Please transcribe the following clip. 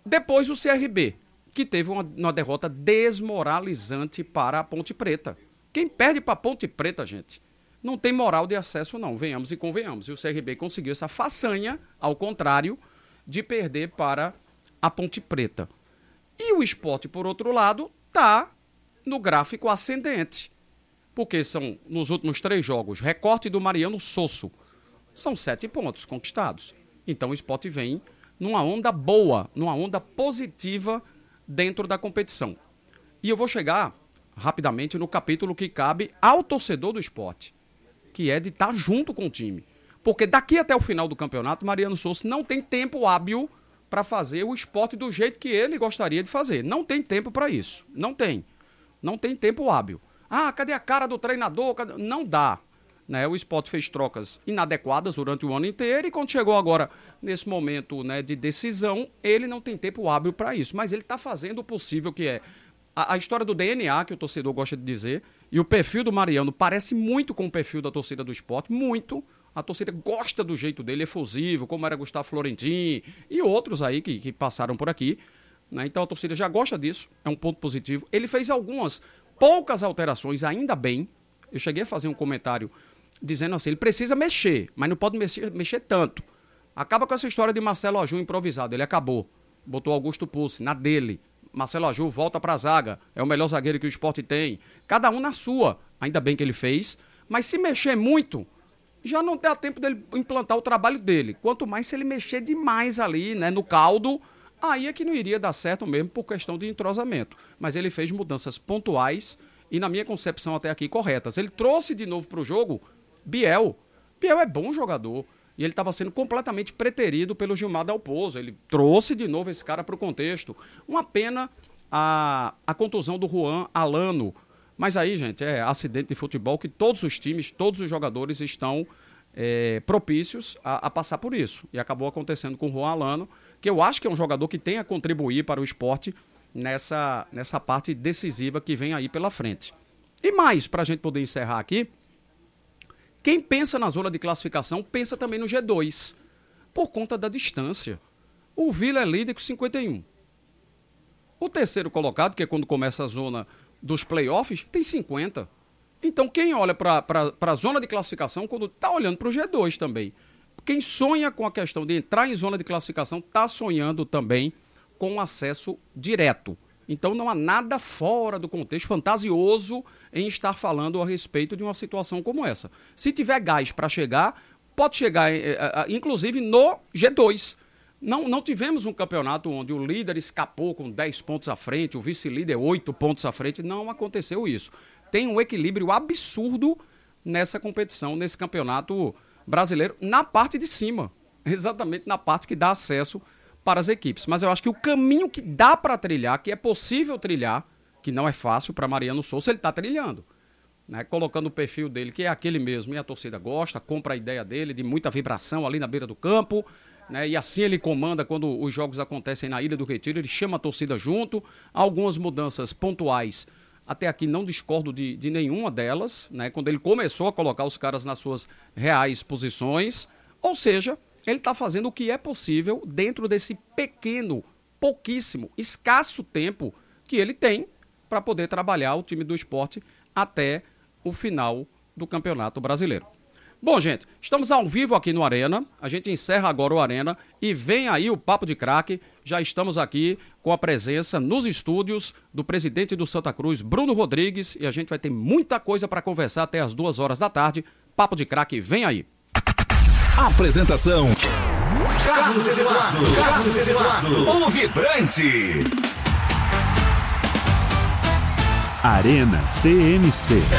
Depois o CRB, que teve uma derrota desmoralizante para a Ponte Preta. Quem perde para a Ponte Preta, gente, não tem moral de acesso não, venhamos e convenhamos. E o CRB conseguiu essa façanha, ao contrário, de perder para a Ponte Preta. E o Sport, por outro lado, está no gráfico ascendente. Porque são, nos últimos 3 jogos, recorte do Mariano Sosso, são 7 pontos conquistados. Então o Sport vem numa onda boa, numa onda positiva dentro da competição. E eu vou chegar rapidamente no capítulo que cabe ao torcedor do Sport, que é de estar junto com o time. Porque daqui até o final do campeonato, Mariano Sosso não tem tempo hábil para fazer o Sport do jeito que ele gostaria de fazer. Não tem tempo para isso. Não tem. Não tem tempo hábil. Ah, cadê a cara do treinador? Não dá. Né? O Sport fez trocas inadequadas durante o ano inteiro e quando chegou agora, nesse momento, né, de decisão, ele não tem tempo hábil para isso. Mas ele está fazendo o possível, que é a história do DNA, que o torcedor gosta de dizer, e o perfil do Mariano parece muito com o perfil da torcida do Sport, muito. A torcida gosta do jeito dele, efusivo, como era Gustavo Florentin e outros aí que passaram por aqui. Né? Então a torcida já gosta disso, é um ponto positivo. Ele fez poucas alterações, ainda bem. Eu cheguei a fazer um comentário dizendo assim, ele precisa mexer, mas não pode mexer tanto. Acaba com essa história de Marcelo Aju improvisado, ele acabou. Botou Augusto Pucci na dele. Marcelo Aju volta pra zaga, é o melhor zagueiro que o Sport tem. Cada um na sua, ainda bem que ele fez. Mas se mexer muito, já não dá tempo dele implantar o trabalho dele. Quanto mais se ele mexer demais ali, né, no caldo, aí é que não iria dar certo mesmo por questão de entrosamento. Mas ele fez mudanças pontuais e, na minha concepção até aqui, corretas. Ele trouxe de novo para o jogo Biel. Biel é bom jogador e ele estava sendo completamente preterido pelo Gilmar Dalpozo. Ele trouxe de novo esse cara para o contexto. Uma pena a contusão do Juan Alano. Mas aí, gente, é acidente de futebol que todos os times, todos os jogadores estão propícios a passar por isso. E acabou acontecendo com o Juan Alano, que eu acho que é um jogador que tem a contribuir para o Sport nessa parte decisiva que vem aí pela frente. E mais, para a gente poder encerrar aqui, quem pensa na zona de classificação pensa também no G2, por conta da distância. O Vila é líder com 51. O terceiro colocado, que é quando começa a zona dos playoffs, tem 50. Então quem olha para a zona de classificação, quando está olhando para o G2 também. Quem sonha com a questão de entrar em zona de classificação, está sonhando também com acesso direto. Então não há nada fora do contexto fantasioso em estar falando a respeito de uma situação como essa. Se tiver gás para chegar, pode chegar inclusive no G2. Não tivemos um campeonato onde o líder escapou com 10 pontos à frente, o vice-líder 8 pontos à frente. Não aconteceu isso. Tem um equilíbrio absurdo nessa competição, nesse campeonato brasileiro, na parte de cima. Exatamente na parte que dá acesso para as equipes. Mas eu acho que o caminho que dá para trilhar, que é possível trilhar, que não é fácil para Mariano Souza, ele está trilhando. Né? Colocando o perfil dele, que é aquele mesmo, e a torcida gosta, compra a ideia dele, de muita vibração ali na beira do campo, né? E assim ele comanda quando os jogos acontecem na Ilha do Retiro, ele chama a torcida junto, algumas mudanças pontuais, até aqui não discordo de nenhuma delas, né? Quando ele começou a colocar os caras nas suas reais posições, ou seja, ele está fazendo o que é possível dentro desse pequeno, pouquíssimo, escasso tempo que ele tem para poder trabalhar o time do Sport até o final do Campeonato Brasileiro. Bom, gente, estamos ao vivo aqui no Arena, a gente encerra agora o Arena e vem aí o Papo de Craque. Já estamos aqui com a presença nos estúdios do presidente do Santa Cruz, Bruno Rodrigues, e a gente vai ter muita coisa para conversar até as 2 horas da tarde. Papo de Craque, vem aí. Apresentação: Carlos Eduardo, o vibrante. Arena TMC.